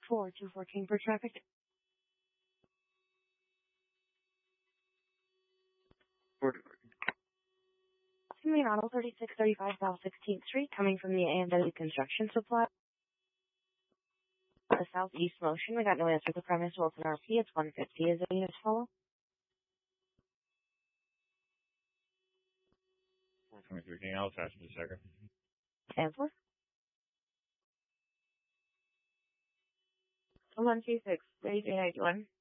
4214 for traffic. Assuming Auto 3635 South 16th Street, coming from the A&W Construction Supply. The Southeast Motion, we got no answer to the premise. Wilson RP, it's 150. Is it unit to follow? 423 King, I'll attach in a second. And 4? 126, 3391.